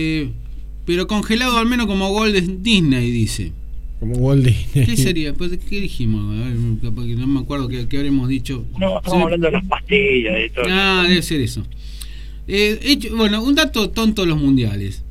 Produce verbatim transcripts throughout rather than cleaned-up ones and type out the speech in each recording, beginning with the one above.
Eh, pero congelado al menos como Walt Disney, dice. Como Walt Disney. ¿Qué sería? Pues, ¿qué dijimos? A ver, capaz que no me acuerdo qué, qué habremos dicho. No, estamos sí. hablando de las pastillas, de todo. Ah, debe ser eso. Eh, hecho, bueno, un dato tonto de los mundiales.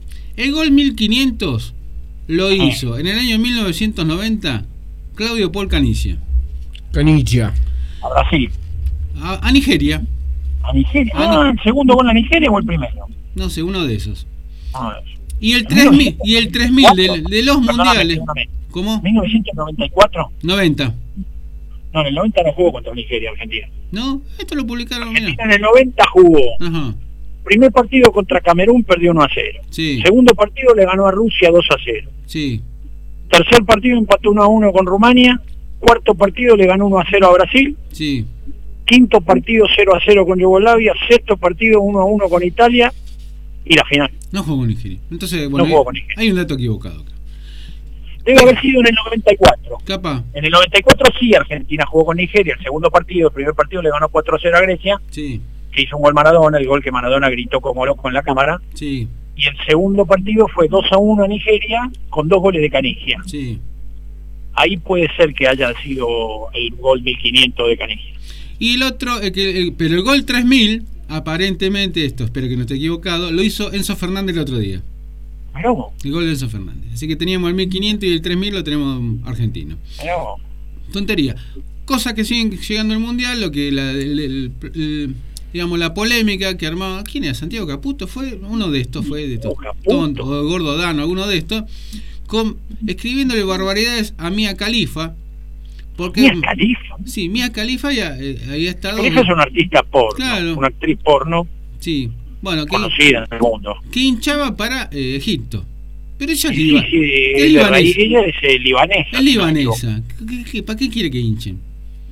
El gol mil quinientos lo hizo ah. en el año mil novecientos noventa Claudio Paul Canigia. Canigia. A Brasil. A, a Nigeria. A Nigeria. Ah, ¿el segundo gol a Nigeria o el primero? No sé, uno de esos. Ah, y el tres mil, y el tres mil de, de los mundiales. ¿Cómo? ¿mil novecientos noventa y cuatro? noventa. No, en el noventa no jugó contra Nigeria, Argentina. No, esto lo publicaron. Argentina mirá. En el noventa jugó. Ajá. Primer partido contra Camerún perdió uno a cero. Sí. Segundo partido le ganó a Rusia dos a cero. Sí. Tercer partido empató uno a uno con Rumania. Cuarto partido le ganó uno a cero a Brasil. Sí. Quinto partido cero a cero con Yugoslavia. Sexto partido uno a uno con Italia. Y la final. No jugó con Nigeria. Entonces, bueno, no jugó con Nigeria. Hay un dato equivocado acá. Debe haber sido en el noventa y cuatro. Capaz. En el noventa y cuatro sí, Argentina jugó con Nigeria. El segundo partido, el primer partido le ganó cuatro a cero a Grecia. Sí. Que hizo un gol Maradona, el gol que Maradona gritó como loco en la cámara. Sí. Y el segundo partido fue dos a uno a Nigeria con dos goles de Canigia. Sí. Ahí puede ser que haya sido el gol mil quinientos de Canigia. Y el otro, el que, el, pero el gol tres mil, aparentemente, esto, espero que no esté equivocado, lo hizo Enzo Fernández el otro día. ¿Pero? El gol de Enzo Fernández. Así que teníamos el mil quinientos y el tres mil lo tenemos argentino. ¿Pero? Tontería. Cosas que siguen llegando al Mundial, lo que la... El, el, el, digamos, la polémica que armaba, ¿quién era? Santiago Caputo, fue uno de estos, fue de estos tontos, o Gordo Dano, alguno de estos, con, escribiéndole barbaridades a Mia Khalifa, porque Mia Khalifa, sí, Mia Khalifa ya eh, había estado. Khalifa es una artista porno, claro, una actriz porno, sí, bueno, que, conocida en el mundo, que hinchaba para eh, Egipto, pero ella es, sí, liba, sí, es ella, libanesa, ella es eh, libanesa, es libanesa, ¿Qué, qué, ¿para qué quiere que hinchen?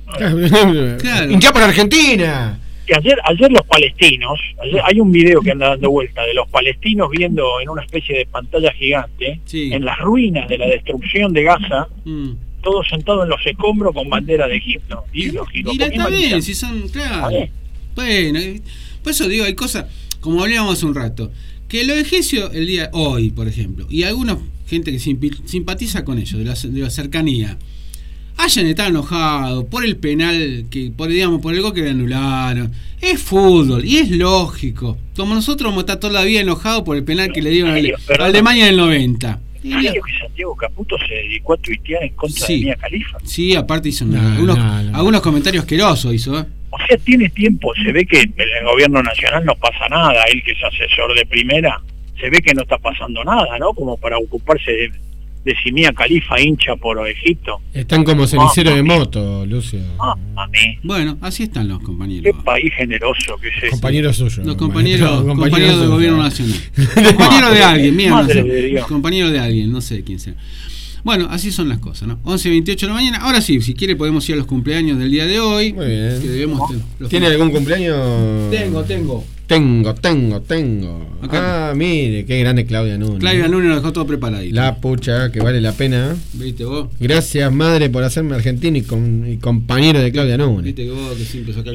Claro. Hincha para Argentina. Que ayer, ayer los palestinos, ayer hay un video que anda dando vuelta de los palestinos viendo en una especie de pantalla gigante, sí, en las ruinas de la destrucción de Gaza, mm, todos sentados en los escombros con bandera de Egipto. Y lógico. Y está bien, si son, claro. Bueno, por eso digo, hay cosas, como hablábamos hace un rato, que los egipcios el día hoy, por ejemplo, y alguna gente que simpatiza con ellos, de la, de la cercanía, hayan estado enojados por el penal, que por, digamos, por el gol que le anularon. Es fútbol y es lógico. Como nosotros vamos a estar toda la vida enojados por el penal que le dieron al, a Alemania en el noventa. ¿Sabes que Santiago Caputo se dedicó a tuitear en contra sí, de Mia Khalifa? Sí, aparte hizo no, algunos, no, no. algunos comentarios asquerosos hizo, ¿eh? O sea, tiene tiempo, se ve que en el gobierno nacional no pasa nada, él que es asesor de primera, se ve que no está pasando nada, ¿no? Como para ocuparse de, de si Mia Khalifa hincha por Egipto. Están como cenicero ah, de moto, Lucio. Ah, mami. Bueno, así están los compañeros. Qué país generoso que es este. Compañeros suyos. Los compañeros, compañeros, compañeros del gobierno nacional. Compañeros de alguien, mira, no sé, compañero de alguien, no sé quién sea. Bueno, así son las cosas, ¿no? once veintiocho de la mañana. Ahora sí, si quiere podemos ir a los cumpleaños del día de hoy. Muy bien. Que debemos ¿No? ¿Tiene algún cumpleaños? Tengo, tengo. Tengo, tengo, tengo. Acá. Ah, mire, qué grande Claudia Núñez. Claudia Núñez lo dejó todo preparadito. La pucha, que vale la pena. ¿Viste vos? Gracias, madre, por hacerme argentino y, con, y compañero de Claudia Núñez. ¿Viste que vos que siempre sacás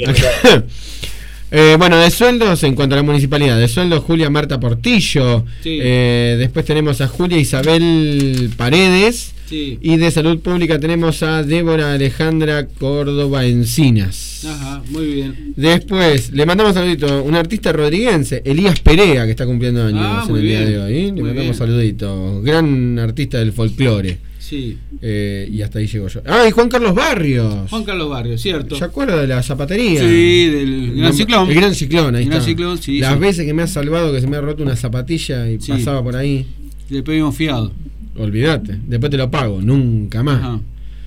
Eh, bueno, de sueldos, en cuanto a la municipalidad, de sueldos Julia Marta Portillo, sí. eh, después tenemos a Julia Isabel Paredes, sí. Y de salud pública tenemos a Débora Alejandra Córdoba Encinas. Ajá, muy bien. Después le mandamos saludito, un artista rodriguense, Elías Perea, que está cumpliendo años ah, en el bien, día de hoy, ¿eh? Le mandamos bien. Saludito, gran artista del folclore. Sí. Eh, y hasta ahí llego yo. Ah, y Juan Carlos Barrios. Juan Carlos Barrios, cierto. ¿Se acuerda de la zapatería? Sí, del Gran Ciclón. El Gran Ciclón, ahí el Gran está. Ciclón, sí, Las sí. veces que me ha salvado que se me ha roto una zapatilla y sí. Pasaba por ahí. Le pedimos fiado. Olvídate, después te lo pago, nunca más. Ajá.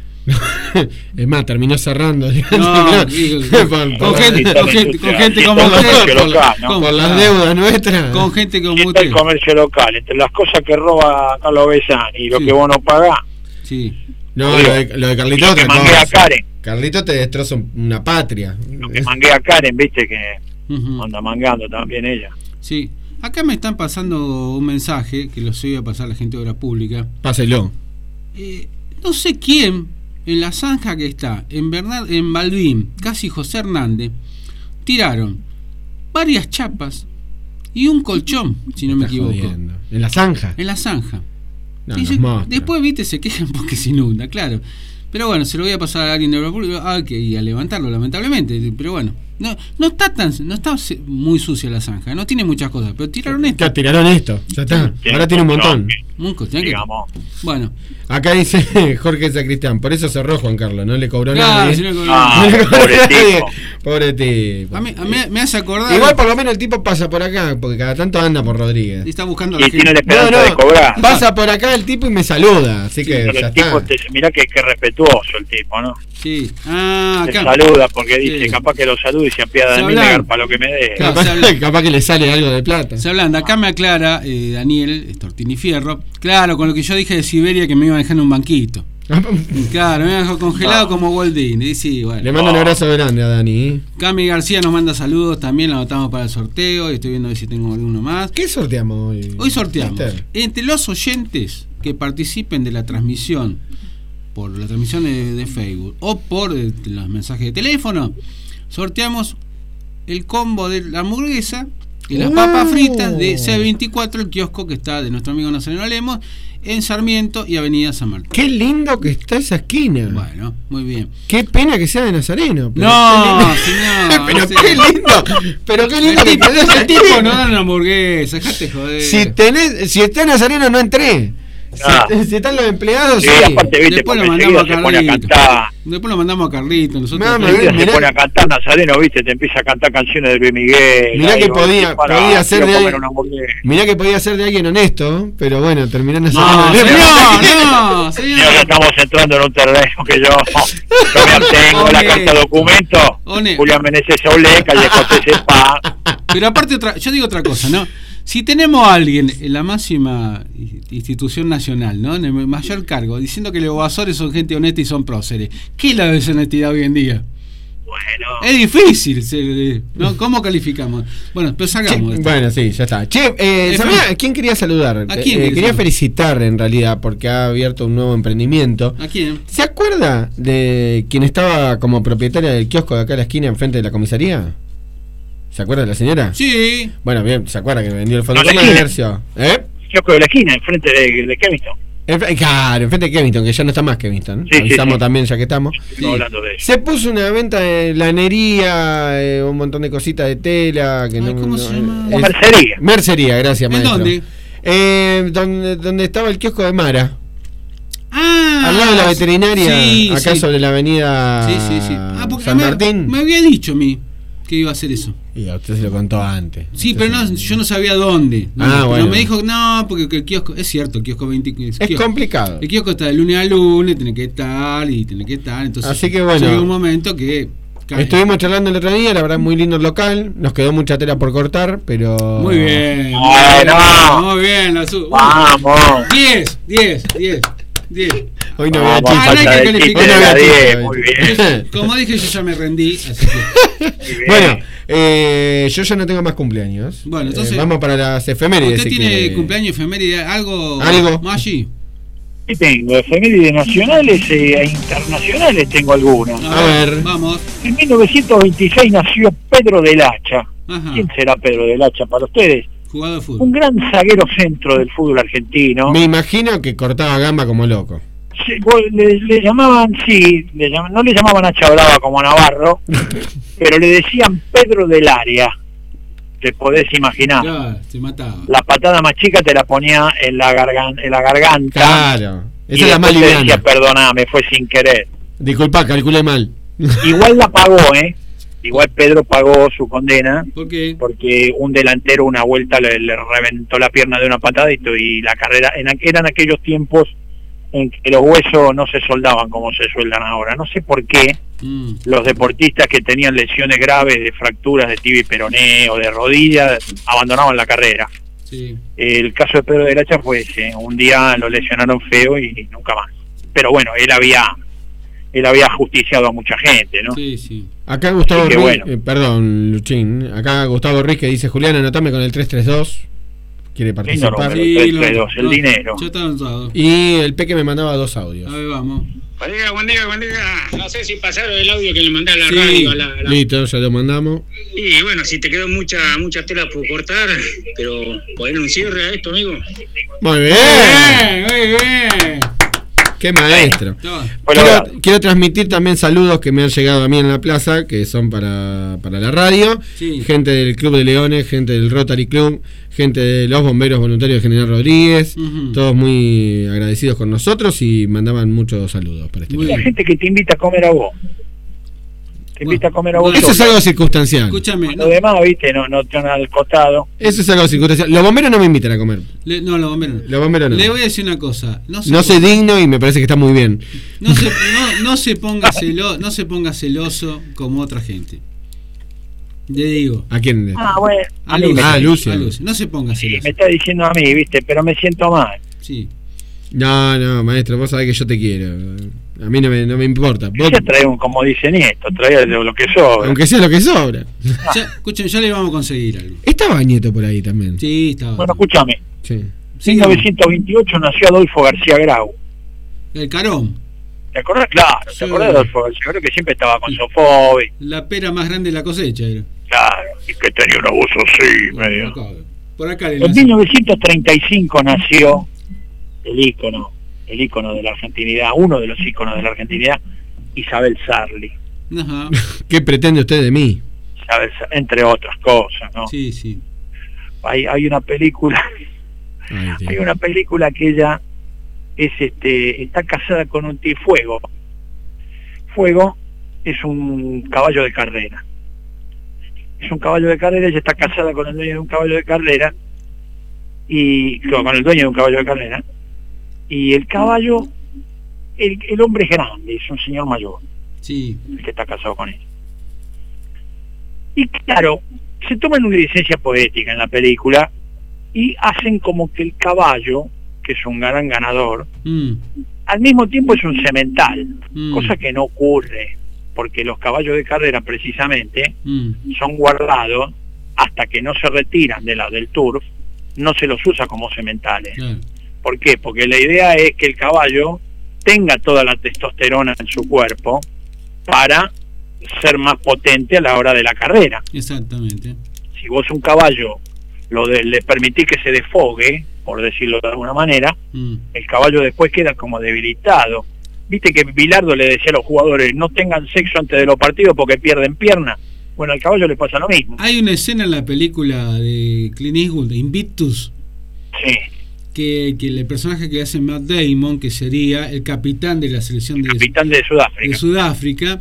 Es más, terminó cerrando. No, digo, con, con, gente, con, gente, con gente como usted, por, la, ¿no? por las deudas nuestras. Con gente como usted. El comercio local, entre las cosas que roba Carlos Besani y lo sí. que vos no pagás. Sí. No, lo de, lo de Carlito otra cosa. A Karen. Carlito te destroza una patria. Lo que mangué a Karen, viste que uh-huh. anda mangando también ella. Sí. Acá me están pasando un mensaje que los iba a pasar a la gente de Obra Pública. Páselo. Eh, no sé quién, en la zanja que está, en Bernard, en Balbín, casi José Hernández, tiraron varias chapas y un colchón, si no me equivoco. Jodiendo. ¿En la zanja? En la zanja. No, y se, después, viste, se quejan porque se inunda, claro. Pero bueno, se lo voy a pasar a alguien de Público, ah, que, y a levantarlo, lamentablemente. Pero bueno, no, no está tan, no está muy sucia la zanja, no tiene muchas cosas, pero tiraron esto. Ya tiraron esto, ya está. Sí, ahora tiene un montón. Un que, bueno. Acá dice Jorge Sacristán, por eso cerró Juan Carlos, no le cobró claro, nadie. Si no le cobró ah, nadie. Pobre tipo. Pobre tipo. A mí, a mí me hace acordar. Igual por lo menos el tipo pasa por acá, porque cada tanto anda por Rodríguez. Y está buscando a y la tiene gente. la esperanza no, no, de cobrar. Pasa por acá el tipo y me saluda, así Sí, que pero ya el tipo está. te, mirá que, que respetuoso el tipo, ¿no? Sí. Ah, Te acá. saluda porque dice, Sí. capaz que lo saluda y se apiada Se de mí, me hablan. para lo que me dé. Claro, Capaz, se habla- capaz que le sale algo de plata. Se hablando, acá me aclara eh, Daniel Tortini Fierro, claro, con lo que yo dije de Siberia que me iba a dejar en un banquito. Claro, me iba a dejar congelado No. como Walt Disney. Y sí, bueno. Le mando un abrazo grande a Dani. Cami García nos manda saludos, también la anotamos para el sorteo y estoy viendo a ver si tengo alguno más. ¿Qué sorteamos hoy? Hoy sorteamos Mister? entre los oyentes que participen de la transmisión por la transmisión de, de Facebook o por eh, los mensajes de teléfono, sorteamos el combo de la hamburguesa y las ¡Uh! papas fritas de C veinticuatro, el kiosco que está de nuestro amigo Nazareno Lemos en Sarmiento y Avenida San Martín. Qué lindo que está esa esquina. Bueno, muy bien. Qué pena que sea de Nazareno. Pero No, qué señor. lindo. Pero no sé. qué lindo. Pero qué lindo El que tipo, tenés esa el tipo esquina. no da una hamburguesa, dejate joder. Si tenés, si está en Nazareno no entré. Ah. Si, si están los empleados, Sí, sí. aparte, viste, Después porque lo enseguida mandamos a se pone a Carlito. cantar. Después lo mandamos a Carlito. Nosotros No, me- Enseguida mirá. se pone a cantar Nazareno, viste, te empieza a cantar canciones de Luis Miguel. Mirá ahí, que vos podía- decís, para, podía ser quiero de comer ahí. una hamburguesa. Mirá que podía ser de alguien honesto, pero bueno, terminó en No, Nazareno. señor, no, Señor, ya señor. estamos entrando en un terreno que yo, yo me abstengo, la One. carta de documento, One. Julián Meneses Auleca y José Sepa. Pero aparte, otra, yo digo otra cosa, ¿no? Si tenemos a alguien en la máxima institución nacional, ¿no? En el mayor cargo, diciendo que los evasores son gente honesta y son próceres, ¿qué es la deshonestidad hoy en día? Bueno, Es difícil, ser, ¿no? ¿Cómo calificamos? Bueno, pero Che, sacamos esto. bueno, sí, ya está. Che, eh, Eh, ¿sabía a quién quería saludar? ¿A quién Eh, querés quería saludar? felicitar en realidad porque ha abierto un nuevo emprendimiento. ¿A quién? ¿Se acuerda de quien estaba como propietaria del kiosco de acá a la esquina enfrente de la comisaría? ¿Se acuerda de la señora? Sí. Bueno, bien, ¿se acuerda que vendió el fondo No, de la esquina. comercio? ¿Eh? yo creo de la esquina, enfrente de, de Kevinston. Enfre- Claro, enfrente de Kevinston, que ya no está más Kevinston. Sí, Avisamos sí, sí. también ya que estamos. Estoy Sí. hablando de eso. Se puso una venta de lanería, eh, un montón de cositas de tela. Que Ay, no, ¿cómo no- se llama? es- Mercería. Mercería, gracias, ¿En maestro. dónde? Eh, donde, donde estaba el kiosco de Mara. Ah, Al lado de la veterinaria, sí, acá sí. sobre la avenida Sí, sí, sí. Ah, porque San me, Martín. me había dicho a mí que iba a hacer eso. Y a usted se lo contó antes. Sí, Entonces, pero no, yo no sabía dónde. No, Ah, pero bueno. me dijo, no, porque el kiosco, es cierto, el kiosco veinte. El Es kiosco, complicado. el kiosco está de lunes a lunes, tiene que estar y tiene que estar. Entonces, Así que bueno. llega un momento que cae. Estuvimos charlando el otro día, la verdad, muy lindo el local. Nos quedó mucha tela por cortar, pero. Muy bien. Bueno. Muy bien, la su- Vamos. diez, diez, diez, diez. Hoy no Vamos, voy a Ah, no hay falta que de calificar. chiste de la Hoy no voy a diez, chiste, muy hoy. bien. Como dije, yo ya me rendí. Así que, Muy bien. Bueno, eh, yo ya no tengo más cumpleaños. Bueno, entonces- Eh, vamos para las efemérides. ¿usted si tiene quiere. cumpleaños, efeméride, algo, Algo. más allí? Sí tengo, efemérides nacionales e internacionales tengo algunas. A ver. Vamos. En mil novecientos veintiséis nació Pedro del Hacha. Ajá. ¿Quién será Pedro del Hacha para ustedes? Jugador de fútbol. Un gran zaguero centro del fútbol argentino. Me imagino que cortaba gamba como loco. Sí, vos- le, le llamaban, sí, le llama- no le llamaban Hacha Brava como a Navarro, pero le decían Pedro del Área. Te podés imaginar. Claro, se mataba. La patada más chica te la ponía en la, gargan- en la garganta. Claro. Y Esa es la más después te decía, liviana. perdoname, fue sin querer. Disculpa, calculé mal. Igual la pagó, ¿eh? Igual Pedro pagó su condena, ¿Por qué? porque un delantero una vuelta le, le reventó la pierna de una patada y, tu- y la carrera, en, aqu- eran aquellos tiempos en que los huesos no se soldaban como se sueldan ahora. No sé por qué Mm. los deportistas que tenían lesiones graves de fracturas de tibia y peroné o de rodillas abandonaban la carrera. Sí. El caso de Pedro del Hacha fue ese, un día lo lesionaron feo y nunca más. Pero bueno, él había él había justiciado a mucha gente, ¿no? Sí, sí. Acá Gustavo Así que Ruiz, bueno. eh, perdón, Luchín. Acá Gustavo Ruiz que dice: Julián, anotame con el tres tres dos. Quiere Lindo participar. número. Sí, tres, lo- tres, dos, el lo- dinero. Ya está anotado. Y el Peque me mandaba dos audios. A ver, vamos. Buen día, buen día, buen día. No sé si pasaron el audio que le mandé a la sí, radio. A la, a la... Listo, ya lo mandamos. Y bueno, si te quedó mucha mucha tela por cortar, pero poner un cierre a esto, amigo. Muy bien, muy bien. Qué maestro. Quiero, quiero transmitir también saludos que me han llegado a mí en la plaza, que son para, para la radio. Sí. Gente del Club de Leones, gente del Rotary Club, gente de los bomberos voluntarios de General Rodríguez. Uh-huh. Todos muy agradecidos con nosotros y mandaban muchos saludos para este. La gente que te invita a comer a vos. Te invita bueno, a comer a vos. Eso es algo circunstancial. Escúchame. Lo demás, viste, no, no te van al costado. Eso es algo circunstancial. Los bomberos no me invitan a comer. Le, no, los bomberos no. Los bomberos no. Le voy a decir una cosa. No, no soy digno y me parece que está muy bien. No se, no, no se ponga celo, no se ponga celoso como otra gente. Le digo. ¿A quién? Ah, bueno. A, Lucio. Ah, Lucio. A Lucio. No se ponga celoso. Sí, me está diciendo a mí, viste, pero me siento mal. Sí. No, no, maestro, vos sabés que yo te quiero. A mí no me, no me importa. Vos ya trae un, como dice Nieto, trae lo que sobra. Aunque sea lo que sobra. Ya, escuchen, ya le vamos a conseguir algo. Estaba Nieto por ahí también. Sí, estaba. Bueno, escúchame. Sí. En mil novecientos veintiocho nació Adolfo García Grau. El Carón. ¿Te acordás? Claro, ¿te sí. acordás de Adolfo García Grau? Que siempre estaba con Sofobi. La pera más grande de la cosecha era. Claro, y que tenía una voz así, bueno, medio. Acá, por acá le en mil novecientos treinta y cinco nació el ícono. el ícono de la argentinidad, uno de los íconos de la argentinidad, Isabel Sarli. Ajá. ¿Qué pretende usted de mí? Isabel, entre otras cosas, ¿no? Sí, sí. Hay, hay una película, Ay, hay una película que ella es este está casada con un tío. Fuego. Fuego es un caballo de carrera. Es un caballo de carrera, ella está casada con el dueño de un caballo de carrera, y con el dueño de un caballo de carrera. Y el caballo, el, el hombre es grande, es un señor mayor, sí, el que está casado con él. Y claro, se toman una licencia poética en la película y hacen como que el caballo, que es un gran ganador, mm. al mismo tiempo es un semental, mm. cosa que no ocurre, porque los caballos de carrera precisamente mm. son guardados hasta que no se retiran de la, del turf, no se los usa como sementales. Mm. ¿Por qué? Porque la idea es que el caballo tenga toda la testosterona en su cuerpo para ser más potente a la hora de la carrera. Exactamente. Si vos un caballo lo de, le permitís que se desfogue, por decirlo de alguna manera, mm. el caballo después queda como debilitado. Viste que Bilardo le decía a los jugadores, no tengan sexo antes de los partidos porque pierden pierna. Bueno, al caballo le pasa lo mismo. Hay una escena en la película de Clint Eastwood, Invictus. Sí. Que, que el personaje que hace Matt Damon, que sería el capitán de la selección de, capitán de Sudáfrica, de Sudáfrica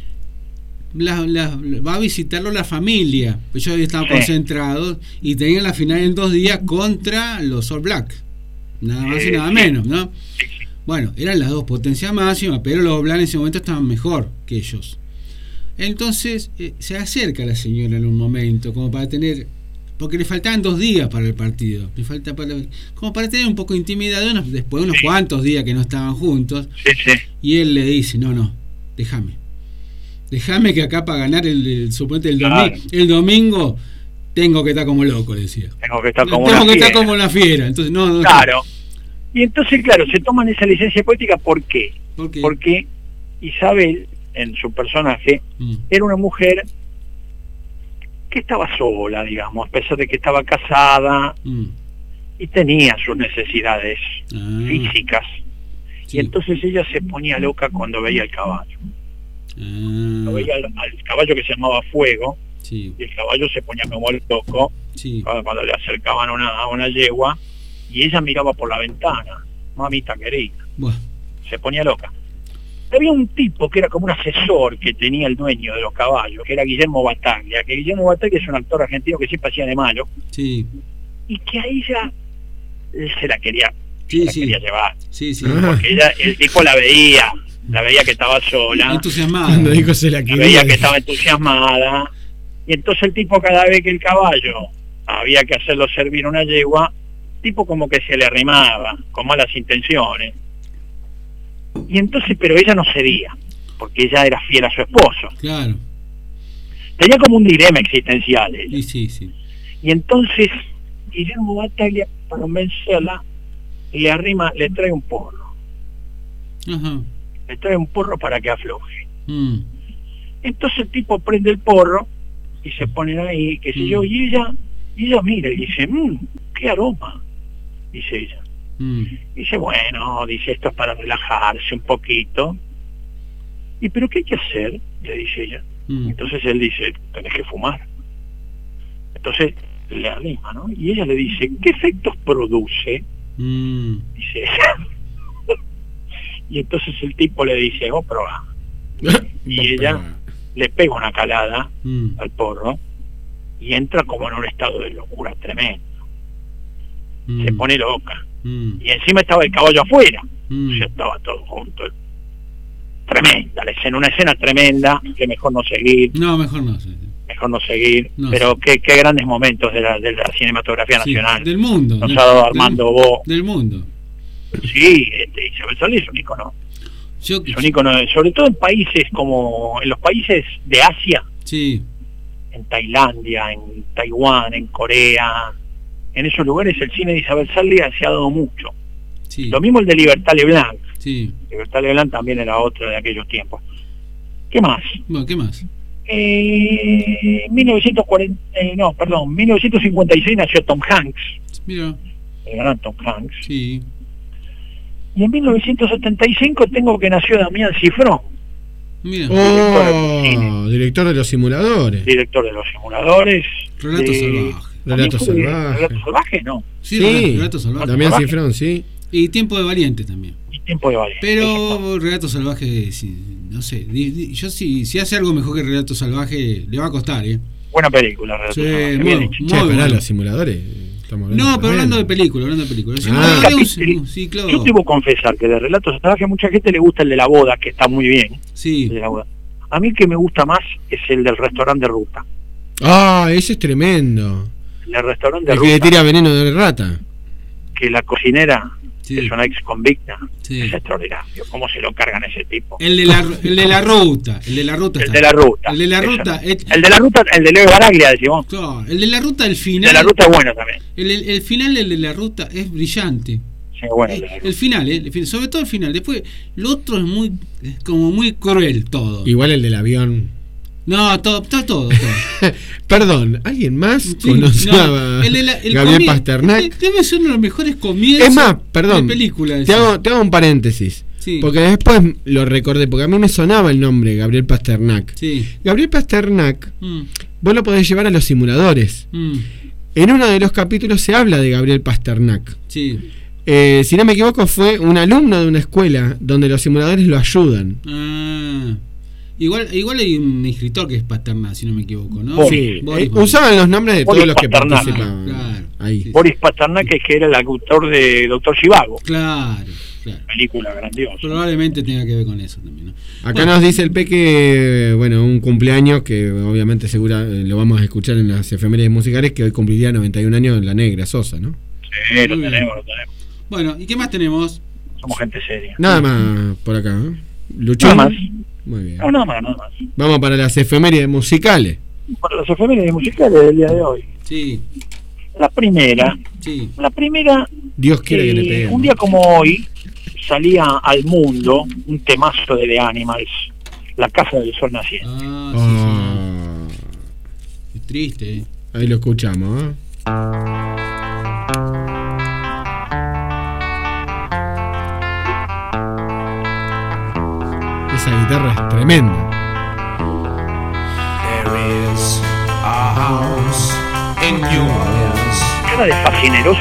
la, la, va a visitarlo la familia. Ellos estaban sí. concentrados y tenían la final en dos días contra los All Blacks, nada más sí, y nada sí. menos, ¿no? Sí, sí. Bueno, eran las dos potencias máximas, pero los All Blacks en ese momento estaban mejor que ellos. Entonces eh, se acerca la señora en un momento como para tener, porque le faltaban dos días para el partido, le falta para, como para tener un poco de intimidad de unos, después de unos sí. cuantos días que no estaban juntos, sí, sí. y él le dice, no, no, déjame, déjame que acá para ganar el, el suponete el, claro. domi- el domingo tengo que estar como loco, decía. Tengo que estar como tengo una que fiera. estar como una fiera, entonces no, no claro. Y entonces, claro, se toman esa licencia poética, ¿por qué? ¿Por qué? Porque Isabel, en su personaje, mm. era una mujer que estaba sola, digamos, a pesar de que estaba casada mm. y tenía sus necesidades ah. físicas. Sí. Y entonces ella se ponía loca cuando veía el caballo. Ah. Cuando veía al, al caballo que se llamaba Fuego, sí. y el caballo se ponía como loco sí. cuando, cuando le acercaban a una, a una yegua, y ella miraba por la ventana, mamita querida. Bueno. Se ponía loca. Había un tipo que era como un asesor que tenía el dueño de los caballos, que era Guillermo Battaglia, que Guillermo Battaglia es un actor argentino que siempre hacía de malo, sí. y que a ella él se la quería, sí, se la sí. quería llevar, sí, sí. porque ella, el tipo la veía, la veía que estaba sola, entusiasmada, cuando dijo se la, la veía que estaba entusiasmada, y entonces el tipo cada vez que el caballo había que hacerlo servir una yegua, tipo como que se le arrimaba, con malas intenciones. Y entonces, pero ella no cedía, porque ella era fiel a su esposo. Claro. Tenía como un dilema existencial ella. Sí, sí, sí. Y entonces, Guillermo Battaglia, para convencerla, le arrima, le trae un porro. Ajá. le trae un porro para que afloje. Mm. Entonces el tipo prende el porro y se ponen ahí, qué sé Mm. yo, y ella, y ella mira y dice, mmm, qué aroma, dice ella. Mm. Dice, bueno, dice, esto es para relajarse un poquito. ¿Y pero qué hay que hacer? Le dice ella. Mm. Entonces él dice, tenés que fumar. Entonces le anima, ¿no? Y ella le dice, ¿qué efectos produce? Mm. Dice ella. Y entonces el tipo le dice, vos probá. Y ella le pega una calada Mm. al porro y entra como en un estado de locura tremendo. Mm. Se pone loca. Mm. Y encima estaba el caballo afuera. Mm. O sea, estaba todo junto. Tremenda la escena, una escena tremenda que mejor no seguir, No, mejor no. Sí. mejor no seguir, No, pero sí. qué, qué grandes momentos de la, de la cinematografía Sí, nacional. del mundo. Nos del, ha dado del- Armando Bo. Del mundo. Sí, este, Isabel Solís es un ícono. Yo, Es un ícono, sobre todo en países como, en los países de Asia, sí. en Tailandia, en Taiwán, en Corea, en esos lugares el cine de Isabel Sallia se ha dado mucho. Sí. Lo mismo el de Libertad Leblanc. Sí. Libertad Leblanc también era otro de aquellos tiempos. ¿Qué más? Bueno, ¿qué más? Eh, mil novecientos cuarenta, eh, no, perdón, mil novecientos cincuenta y seis nació Tom Hanks, Mira. el gran Tom Hanks. Sí. Y en mil novecientos setenta y cinco tengo que nació Damián Cifrón, Mira. Oh, director de los simuladores. director de los simuladores. Relato de- salvaje. Relato ¿también fue de- salvaje. Relato salvaje, no. Sí, Sí. Relato salvaje. Damián Salvaje. Cifrón, sí. Y Tiempo de Valientes también. Y Tiempo de Valiente. Pero Relato Salvaje, sí, no sé. di- di- Yo si, si hace algo mejor que Relato Salvaje, le va a costar, ¿eh? Buena película, Relato Sí, Salvaje, muy- bien hecho. muy Che, pará, bueno. los simuladores. Estamos hablando No, de pero hablando de tremendo. película, hablando de película. Sí, Ah. no, había un- Capítulo. sí, claro. Yo debo confesar que de Relatos Salvajes mucha gente le gusta el de la boda, que está muy bien. El Sí. de la boda. A mí el que me gusta más es el del restaurante de ruta. Ah, ese es tremendo. El del restaurante de El que le ruta, tira veneno de rata. que la cocinera Sí. es una ex convicta. Sí. Es extraordinario. ¿Cómo se lo cargan a ese tipo? El de la, el de la ruta. El de la ruta. El está. de la ruta. El de la Eso ruta. no. es- El de la ruta, el de Leo Baraglia, decimos. claro, el de la ruta, el El final. de la ruta es bueno también. El, el, el final, el de la ruta, es brillante. Sí, bueno. el Eh, de la El, ruta. final, eh, el fin- sobre todo el final. Después, lo otro es muy. Es como muy cruel todo. Igual el del avión. No, todo, todo, todo. todo. Perdón, ¿alguien más Sí, conoció no, a el de la- el Gabriel comie- Pasternak? de- Debe ser uno de los mejores comienzos Es más, perdón, de película. te ese. hago, te hago un paréntesis. Sí. Porque después lo recordé, porque a mí me sonaba el nombre Gabriel Pasternak. Sí. Gabriel Pasternak, Mm, vos lo podés llevar a los simuladores. mm, En uno de los capítulos se habla de Gabriel Pasternak. sí. Eh, si no me equivoco, fue un alumno de una escuela donde los simuladores lo ayudan. Ah, igual, igual hay un escritor que es Pasternak, si no me equivoco, ¿no? Boris. Sí, Boris eh, Pasternak. usaban los nombres de Boris todos los que Pasternak. participaban. Claro. Ahí. Sí. Boris Pasternak, que era el autor de Doctor Zhivago. Claro, claro. Película grandiosa. Probablemente tenga que ver con eso también, ¿no? Acá Bueno, nos dice el Peque, bueno, un cumpleaños que obviamente segura eh, lo vamos a escuchar en las efemérides musicales, que hoy cumpliría noventa y un años la Negra Sosa, ¿no? Sí, lo Muy bien. tenemos, lo tenemos. Bueno, ¿y qué más tenemos? Somos gente seria. Nada más por acá, ¿eh? Luchón. Nada más. Muy bien. No, nada más, nada más. Vamos para las efemérides musicales. Para las efemérides musicales del día de hoy. Sí, La primera, sí. la primera, Dios quiere que le eh, peguemos. un día como hoy salía al mundo un temazo de The Animals, La Casa del Sol Naciente. Ah, sí, Ah, sí. Es triste, ¿eh? ahí lo escuchamos, ¿eh? Esa guitarra es tremenda. There is a house in New Orleans. Cara de fascineroso